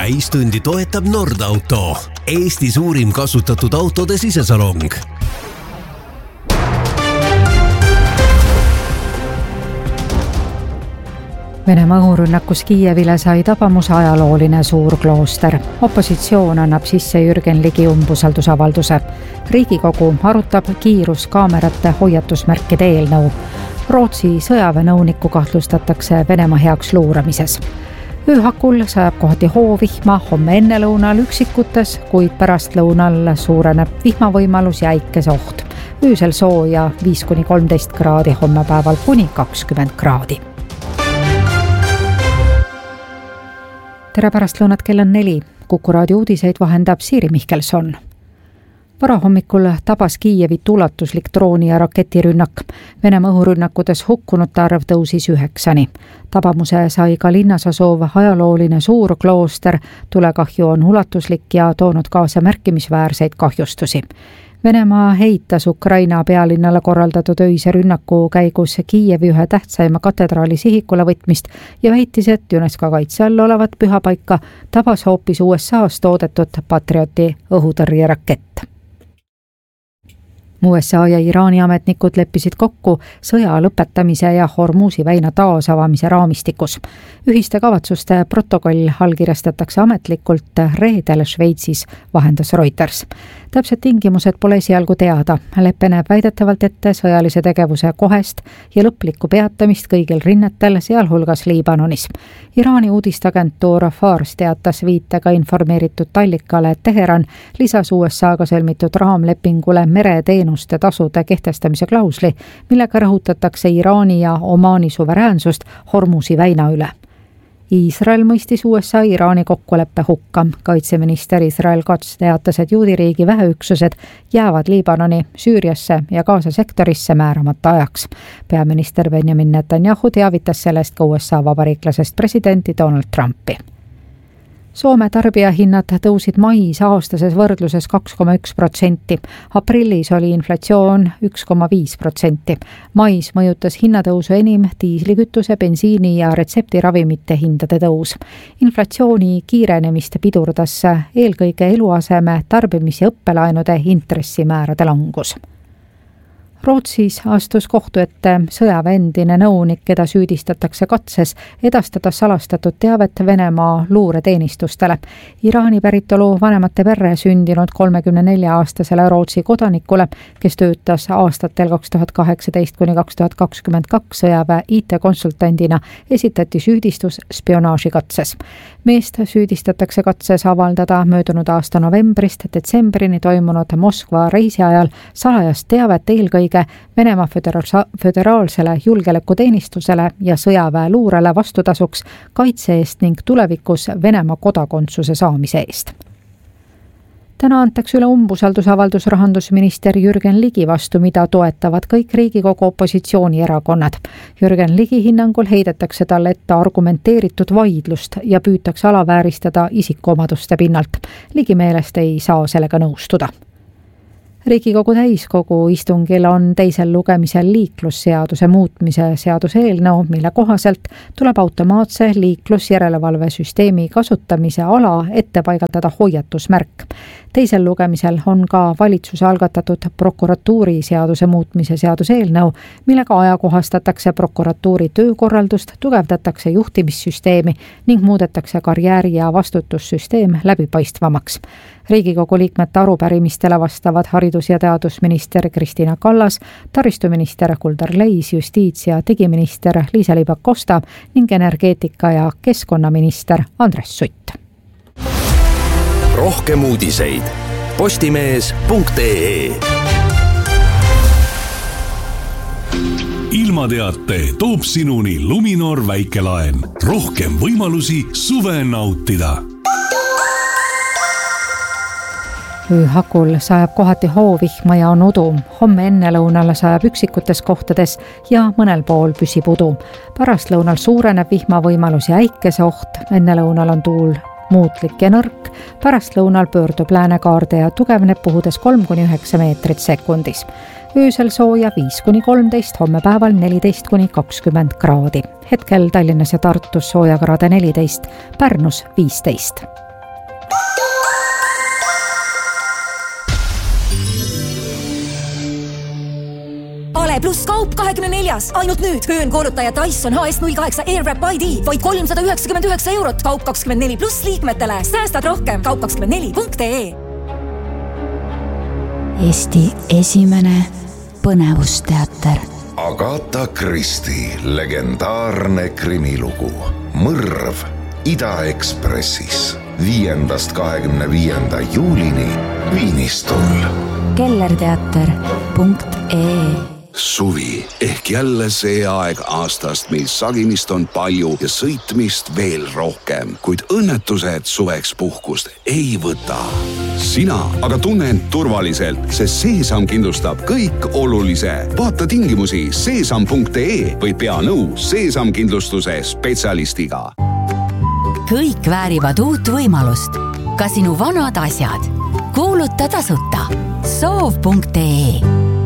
täistundi toetab Nordauto, Eesti suurim kasutatud autode sisesalong. Venemaa õhurünnakus Kiievile sai tabamuse ajalooline suurklooster. Opositsioon annab sisse Jürgen Ligi umbusaldusavalduse. Riigikogu arutab kiiruskaamerate hoiatusmärkide eelnõu. Rootsi sõjaväenõunikku kahtlustatakse Venemaa heaks luuramises. Ööhakul sajab kohati hoovihma, homme ennelõunal üksikutes, kuid pärastlõunal suureneb vihmavõimalus ja äikese oht. Öösel sooja 5-13 kraadi, homme päeval kuni 20 kraadi. Tere pärastlõunat, kell on 4. Kuku raadio uudiseid vahendab Siiri Mihkelson. Varahommikul tabas Kiievit ulatuslik drooni- ja raketirünnak. Venemaa õhurünnakutes hukkunute arv tõusis 9-ni. Tabamuse sai ka linnas asuv ajalooline suurklooster. Tulekahju on ulatuslik ja toonud kaasa märkimisväärseid kahjustusi. Venemaa heitas Ukraina pealinnale korraldatud öise rünnaku käigus Kiievi ühe tähtsaima katedraali sihikule võtmist ja väitis, et UNESCO kaitse all olevat pühapaika tabas hoopis USA's toodetud Patrioti õhutõrjerakett. USA ja Iraani ametnikud leppisid kokku sõja lõpetamise ja Hormuzi väina taasavamise raamistikus. Ühiste kavatsuste protokoll allkirjastatakse ametlikult reedel Šveitsis, vahendas Reuters. Täpsed tingimused pole esialgu teada. Leppe näeb väidetavalt ette sõjalise tegevuse kohest ja lõplikku peatamist kõigil rinnetel, sealhulgas Liibanonis. Iraani uudistagentuur Fars teatas viitega informeeritud tallikale, et Teheran lisas USA-ga sõlmitud raamlepingule mereteenuste tasude kehtestamise klausli, millega rõhutatakse Iraani ja Omaani suveräänsust Hormuzi väina üle. Iisrael mõistis USA-Iraani kokkuleppe hukka. Kaitseminister Israel Katz teatas, et juudiriigi väeüksused jäävad Liibanoni, Süüriasse ja Gaza sektorisse määramata ajaks. Peaminister Benjamin Netanyahu teavitas sellest ka USA vabariiklasest presidenti Donald Trumpi. Soome tarbijahinnad tõusid mais aastases võrdluses 2,1%. Aprillis oli inflatsioon 1,5%. Mais mõjutas hinnatõusu enim diislikütuse, bensiini ja retseptiravimite hindade tõus. Inflatsiooni kiirenemist pidurdas eelkõige eluaseme, tarbimis- ja õppelaenude intressimäärade langus. Rootsis astus kohtu ette sõjaväe endine nõunik, keda süüdistatakse katses edastada salastatud teavet Venemaa luureteenistustele. Iraani päritolu vanemate perre sündinud 34-aastasele Rootsi kodanikule, kes töötas aastatel 2018–2022 sõjaväe IT-konsultandina, esitati süüdistus spionaažikatses. Meest süüdistatakse katses avaldada möödunud aasta novembrist detsembrini toimunud Moskva reisi ajal salajast teavet eelkõige Venemaa föderaalsele julgeolekuteenistusele ja sõjaväe luurele vastutasuks kaitse eest ning tulevikus Venemaa kodakondsuse saamise eest. Täna antakse üle umbusaldusavaldus rahandusminister Jürgen Ligi vastu, mida toetavad kõik Riigikogu opositsioonierakonnad. Jürgen Ligi hinnangul heidetakse talle ette argumenteeritud vaidlust ja püütakse alavääristada isikuomaduste pinnalt. Ligi meelest ei saa sellega nõustuda. Riigikogu täiskogu istungil on teisel lugemisel liiklusseaduse muutmise seaduse eelnõu, mille kohaselt tuleb automaatse liiklusjärelevalvesüsteemi kasutamise ala ette paigaldada hoiatusmärk. Teisel lugemisel on ka valitsuse algatatud prokuratuuri seaduse muutmise seaduse eelnõu, millega ajakohastatakse prokuratuuri töökorraldust, tugevdatakse juhtimissüsteemi ning muudetakse karjääri- ja vastutussüsteem läbipaistvamaks. Riigikogu liikmete arupärimistele vastavad haridus- ja teadusminister Kristina Kallas, taristuminister Kuldar Leis, justiits- ja digiminister Liisa-Ly Pakosta ning energeetika- ja keskkonnaminister Andres Sutt. Rohkem uudiseid postimees.ee. Ilmateate toob sinuni Luminor väikelaen. Rohkem võimalusi suve nautida. Ööhakul sajab kohati hoovihma ja on udu. Homme ennelõunal sajab üksikutes kohtades ja mõnel pool püsib udu. Pärastlõunal suureneb vihmavõimalus ja äikese oht. Ennelõunal on tuul muutlik ja nõrk. Pärastlõunal pöördub läänekaarde ja tugevneb puhudes 3-9 meetrit sekundis. Öösel sooja 5-13, homme päeval 14-20 kraadi. Hetkel Tallinnas ja Tartus soojakraade 14, Pärnus 15. Ole pluss kaup 24. Ainult nüüd höönkoolutaja Dyson HS08 Airwrap ID vaid 399 €. Kaup 24 pluss liikmetele. Säästad rohkem. Kaup24.ee. Eesti esimene põnevusteater. Agatha Christie legendaarne krimilugu Mõrv Ida-Ekspressis 5.–25. juulini Viinistul. kellerteater.ee. Suvi ehk jälle see aeg aastast, mil sagimist on palju ja sõitmist veel rohkem, kuid õnnetused suveks puhkust ei võta. Sina aga tunne end turvaliselt, sest Seesam kindlustab kõik olulise. Vaata tingimusi seesam.ee või pea nõu Seesam kindlustuse spetsialistiga. Kõik väärivad uut võimalust. Ka sinu vanad asjad. Kuuluta tasuta. Soov.ee.